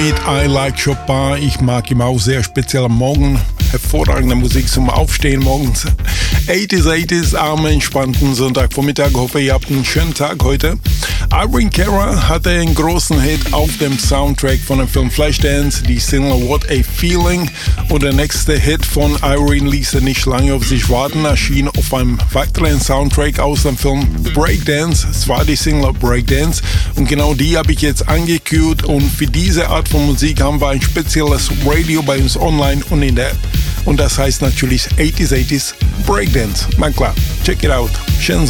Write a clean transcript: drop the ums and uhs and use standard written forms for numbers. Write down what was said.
Mit I Like Chopin. Ich mag ihn auch sehr, speziell am Morgen. Hervorragende Musik zum Aufstehen morgens. 80s, am entspannten Sonntagvormittag. Hoffe, ihr habt einen schönen Tag heute. Irene Cara hatte einen großen Hit auf dem Soundtrack von dem Film Flashdance, die Single What a Feeling. Und der nächste Hit von Irene ließ nicht lange auf sich warten, erschien auf einem weiteren Soundtrack aus dem Film Breakdance. Es war die Single Breakdance und genau die habe ich jetzt angecued und für diese Art von Musik haben wir ein spezielles Radio bei uns online und in der App. Und das heißt natürlich 80s Breakdance. Na klar, check it out. Schönen